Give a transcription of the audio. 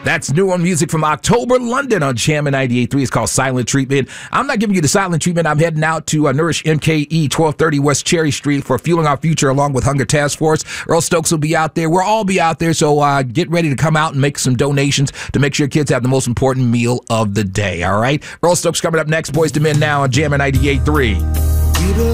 That's new on music from October London on Jammin' 98.3. It's called Silent Treatment. I'm not giving you the silent treatment. I'm heading out to Nourish MKE, 1230 West Cherry Street for Fueling Our Future along with Hunger Task Force. Earl Stokes will be out there. We'll all be out there, so get ready to come out and make some donations to make sure kids have the most important meal of the day, all right? Earl Stokes coming up next. Boys to Men now on Jammin' 98.3.